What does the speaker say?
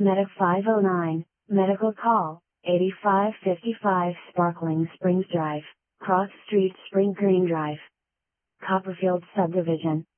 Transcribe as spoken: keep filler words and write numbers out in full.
Medic five oh nine, Medical Call, eighty-five fifty-five Sparkling Springs Drive, Cross Street, Spring Green Drive, Copperfield Subdivision.